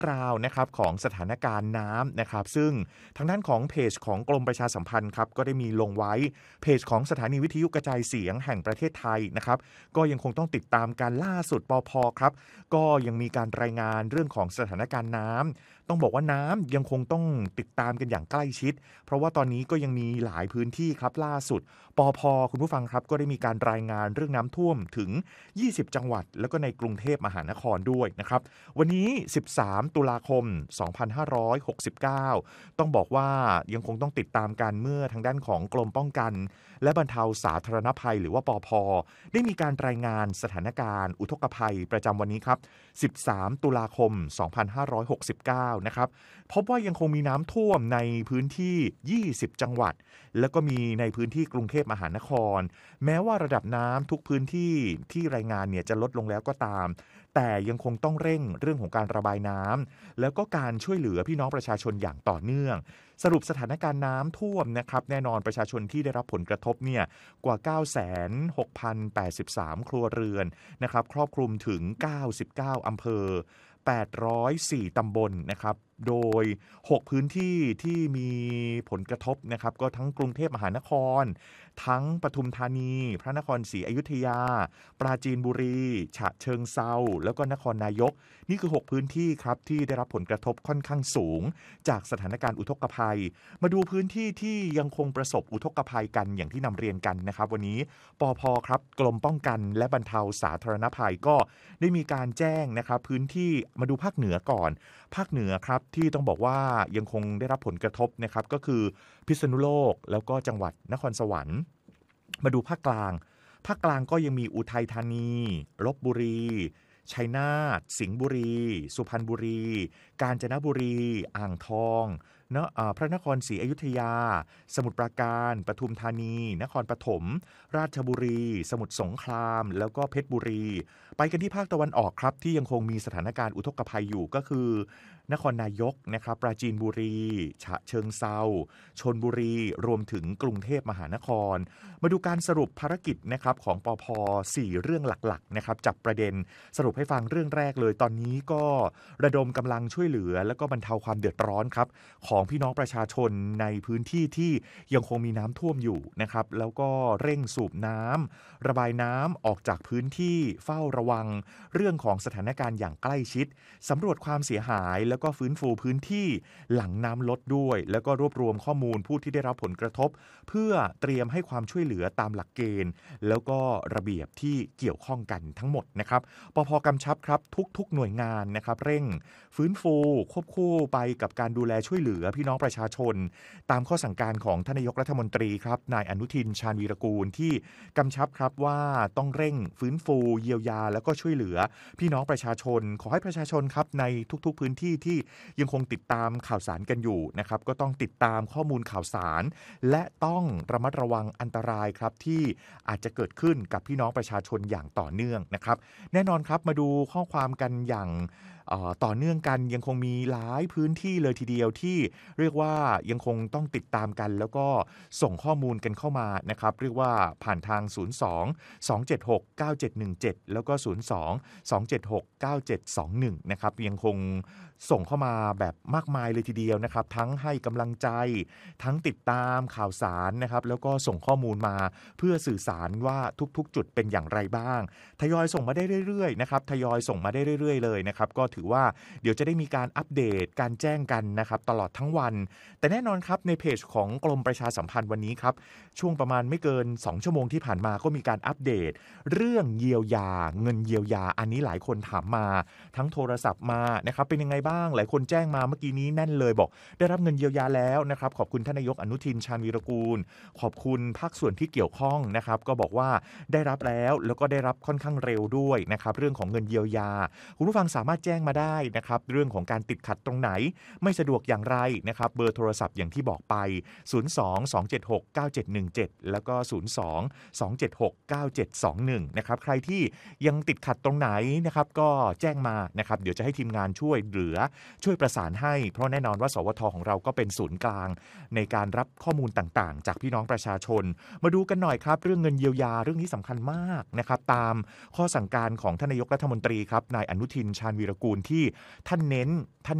กราวนะครับของสถานการณ์น้ำนะครับซึ่งทางด้านของเพจของกรมประชาสัมพันธ์ครับก็ได้มีลงไว้เพจของสถานีวิทยุกระจายเสียงแห่งประเทศไทยนะครับก็ยังคงต้องติดตามการล่าสุดปพครับก็ยังมีการรายงานเรื่องของสถานการณ์น้ำต้องบอกว่าน้ำยังคงต้องติดตามกันอย่างใกล้ชิดเพราะว่าตอนนี้ก็ยังมีหลายพื้นที่ครับล่าสุดปพคุณผู้ฟังครับก็ได้มีการรายงานเรื่องน้ำท่วมถึง20จังหวัดแล้วก็ในกรุงเทพมหานครด้วยนะครับวันนี้13ตุลาคม2569ต้องบอกว่ายังคงต้องติดตามกันเมื่อทางด้านของกรมป้องกันและบรรเทาสาธารณภัยหรือว่าปพได้มีการรายงานสถานการณ์อุทกภัยประจำวันนี้ครับ13ตุลาคม2569นะครับพบว่ายังคงมีน้ำท่วมในพื้นที่20จังหวัดแล้วก็มีในพื้นที่กรุงเทพมหานครแม้ว่าระดับน้ำทุกพื้นที่ที่รายงานเนี่ยจะลดลงแล้วก็ตามแต่ยังคงต้องเร่งเรื่องของการระบายน้ำแล้วก็การช่วยเหลือพี่น้องประชาชนอย่างต่อเนื่องสรุปสถานการณ์น้ำท่วมนะครับแน่นอนประชาชนที่ได้รับผลกระทบเนี่ยกว่า 9,6,083 ครัวเรือนนะครับครอบคลุมถึง99อำเภอ804ตำบลนะครับโดย6พื้นที่ที่มีผลกระทบนะครับก็ทั้งกรุงเทพมหานครทั้งปทุมธานีพระนครศรีอยุธยาปราจีนบุรีฉะเชิงเทราแล้วก็นครนายกนี่คือ6พื้นที่ครับที่ได้รับผลกระทบค่อนข้างสูงจากสถานการณ์อุทกภัยมาดูพื้นที่ที่ยังคงประสบอุทกภัยกันอย่างที่นำเรียนกันนะครับวันนี้ปพครับกรมป้องกันและบรรเทาสาธารณภัยก็ได้มีการแจ้งนะครับพื้นที่มาดูภาคเหนือก่อนภาคเหนือครับที่ต้องบอกว่ายังคงได้รับผลกระทบนะครับก็คือพิษณุโลกแล้วก็จังหวัดนครสวรรค์มาดูภาคกลางก็ยังมีอุทัยธานีลพบุรีชัยนาทสิงห์บุรีสุพรรณบุรีกาญจนบุรีอ่างทองพระนครศรีอยุธยาสมุทรปราการปทุมธานีนครปฐมราชบุรีสมุทรสงครามแล้วก็เพชรบุรีไปกันที่ภาคตะวันออกครับที่ยังคงมีสถานการณ์อุทกภัยอยู่ก็คือนครนายกนะครับปราจีนบุรีฉะเชิงเทราชลบุรีรวมถึงกรุงเทพมหานครมาดูการสรุปภารกิจนะครับของปพ4เรื่องหลักๆนะครับจับประเด็นสรุปให้ฟังเรื่องแรกเลยตอนนี้ก็ระดมกำลังช่วยเหลือแล้วก็บรรเทาความเดือดร้อนครับของพี่น้องประชาชนในพื้นที่ที่ยังคงมีน้ำท่วมอยู่นะครับแล้วก็เร่งสูบน้ำระบายน้ำออกจากพื้นที่เฝ้าระวังเรื่องของสถานการณ์อย่างใกล้ชิดสำรวจความเสียหายแล้วก็ฟื้นฟูพื้นที่หลังน้ำลดด้วยแล้วก็รวบรวมข้อมูลผู้ที่ได้รับผลกระทบเพื่อเตรียมให้ความช่วยเหลือตามหลักเกณฑ์แล้วก็ระเบียบที่เกี่ยวข้องกันทั้งหมดนะครับปภ.กำชับครับทุกหน่วยงานนะครับเร่งฟื้นฟูควบคู่ไปกับการดูแลช่วยเหลือพี่น้องประชาชนตามข้อสั่งการของท่านนายกรัฐมนตรีครับนายอนุทินชาญวีรกูลที่กำชับครับว่าต้องเร่งฟื้นฟูเยียวยาแล้วก็ช่วยเหลือพี่น้องประชาชนขอให้ประชาชนครับในทุกๆพื้นที่ที่ยังคงติดตามข่าวสารกันอยู่นะครับก็ต้องติดตามข้อมูลข่าวสารและต้องระมัดระวังอันตรายครับที่อาจจะเกิดขึ้นกับพี่น้องประชาชนอย่างต่อเนื่องนะครับแน่นอนครับมาดูข้อความกันอย่างต่อเนื่องกันยังคงมีหลายพื้นที่เลยทีเดียวที่เรียกว่ายังคงต้องติดตามกันแล้วก็ส่งข้อมูลกันเข้ามานะครับเรียกว่าผ่านทาง 02-276-9717 แล้วก็ 02-276-9721 นะครับยังคงส่งเข้ามาแบบมากมายเลยทีเดียวนะครับทั้งให้กำลังใจทั้งติดตามข่าวสารนะครับแล้วก็ส่งข้อมูลมาเพื่อสื่อสารว่าทุกๆจุดเป็นอย่างไรบ้างทยอยส่งมาได้เรื่อยๆนะครับทยอยส่งมาได้เรื่อยๆเลยนะครับก็ถือว่าเดี๋ยวจะได้มีการอัปเดตการแจ้งกันนะครับตลอดทั้งวันแต่แน่นอนครับในเพจของกรมประชาสัมพันธ์วันนี้ครับช่วงประมาณไม่เกิน2ชั่วโมงที่ผ่านมาก็มีการอัปเดตเรื่องเยียวยาเงินเยียวยาอันนี้หลายคนถามมาทั้งโทรศัพท์มานะครับเป็นยังไงบ้างหลายคนแจ้งมาเมื่อกี้นี้แน่นเลยบอกได้รับเงินเยียวยาแล้วนะครับขอบคุณท่านนายกอนุทินชาญวีรกูลขอบคุณภาคส่วนที่เกี่ยวข้องนะครับก็บอกว่าได้รับแล้วก็ได้รับค่อนข้างเร็วด้วยนะครับเรื่องของเงินเยียวยาคุณผู้ฟังสามารถแจ้งมาได้นะครับเรื่องของการติดขัดตรงไหนไม่สะดวกอย่างไรนะครับเบอร์โทรศัพท์อย่างที่บอกไป 02-276-9717 แล้วก็ 02-276-9721 นะครับใครที่ยังติดขัดตรงไหนนะครับก็แจ้งมานะครับเดี๋ยวจะให้ทีมงานช่วยเหลือช่วยประสานให้เพราะแน่นอนว่าสวทของเราก็เป็นศูนย์กลางในการรับข้อมูลต่างๆจากพี่น้องประชาชนมาดูกันหน่อยครับเรื่องเงินเยียวยาเรื่องนี้สำคัญมากนะครับตามข้อสั่งการของท่านนายกรัฐมนตรีครับนายอนุทินชาญวีรกูลที่ท่านเน้นท่าน